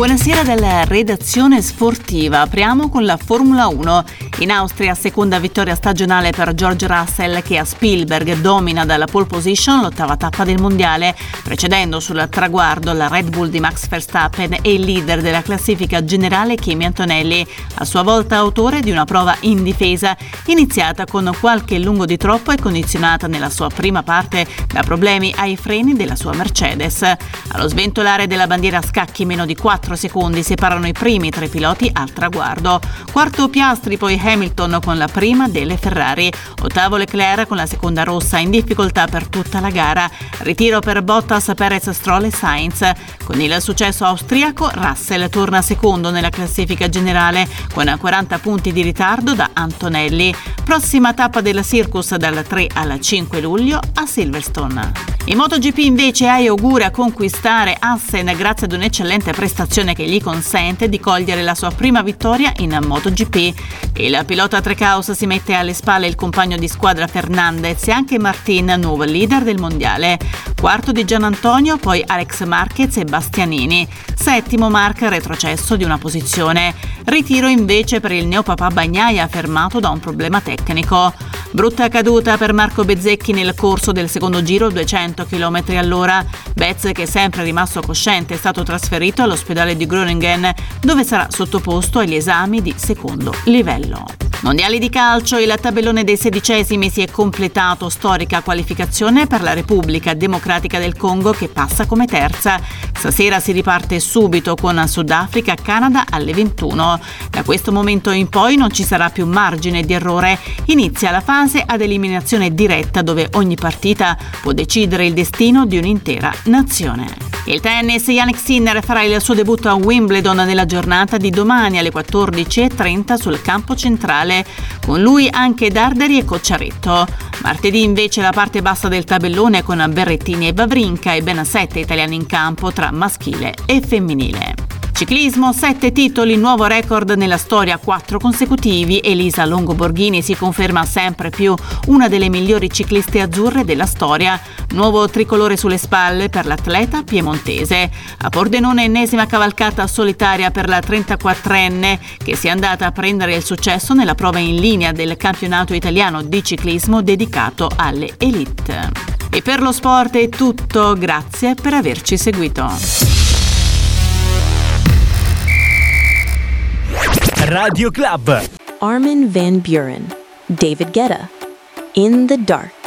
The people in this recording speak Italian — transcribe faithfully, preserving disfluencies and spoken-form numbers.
Buonasera dalla redazione sportiva. Apriamo con la Formula uno. In Austria, seconda vittoria stagionale per George Russell, che a Spielberg domina dalla pole position l'ottava tappa del mondiale, precedendo sul traguardo la Red Bull di Max Verstappen e il leader della classifica generale Kimi Antonelli, a sua volta autore di una prova in difesa iniziata con qualche lungo di troppo e condizionata nella sua prima parte da problemi ai freni della sua Mercedes. Allo sventolare della bandiera a scacchi meno di quattro secondi separano i primi tre piloti al traguardo. Quarto Piastri, poi Hamilton con la prima delle Ferrari. Ottavo Leclerc con la seconda rossa, in difficoltà per tutta la gara. Ritiro per Bottas, Perez, Stroll e Sainz. Con il successo austriaco, Russell torna secondo nella classifica generale con quaranta punti di ritardo da Antonelli. Prossima tappa del Circus dal tre al cinque luglio a Silverstone. In MotoGP invece Ai augura conquistare Assen grazie ad un'eccellente prestazione che gli consente di cogliere la sua prima vittoria in MotoGP. Il pilota Trecaus si mette alle spalle il compagno di squadra Fernandez e anche Martin, nuovo leader del mondiale. Quarto di Gianantonio, poi Alex Marquez e Bastianini. Settimo Marc, retrocesso di una posizione. Ritiro invece per il neopapà Bagnaia, fermato da un problema tecnico. Brutta caduta per Marco Bezzecchi nel corso del secondo giro, duecento chilometri all'ora. Bez, che è sempre rimasto cosciente, è stato trasferito all'ospedale di Groningen, dove sarà sottoposto agli esami di secondo livello. Mondiali di calcio, il tabellone dei sedicesimi si è completato, storica qualificazione per la Repubblica Democratica del Congo che passa come terza. Stasera si riparte subito con Sudafrica Canada alle ventuno. Da questo momento in poi non ci sarà più margine di errore. Inizia la fase ad eliminazione diretta dove ogni partita può decidere il destino di un'intera nazione. Il tennis, Jannik Sinner farà il suo debutto a Wimbledon nella giornata di domani alle quattordici e trenta sul campo centrale. Con lui anche Darderi e Cocciaretto. Martedì invece la parte bassa del tabellone con Berrettini e Wawrinka e ben sette italiani in campo tra maschile e femminile. Ciclismo, sette titoli, nuovo record nella storia, quattro consecutivi. Elisa Longo Borghini si conferma sempre più una delle migliori cicliste azzurre della storia. Nuovo tricolore sulle spalle per l'atleta piemontese. A Pordenone ennesima cavalcata solitaria per la trentaquattrenne che si è andata a prendere il successo nella prova in linea del campionato italiano di ciclismo dedicato alle elite. E per lo sport è tutto, grazie per averci seguito. Radio Club. Armin van Buuren, David Guetta, In the Dark.